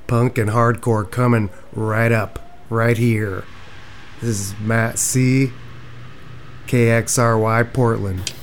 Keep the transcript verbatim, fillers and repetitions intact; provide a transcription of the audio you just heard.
punk and hardcore coming right up, right here. This is Matt C, K X R Y Portland.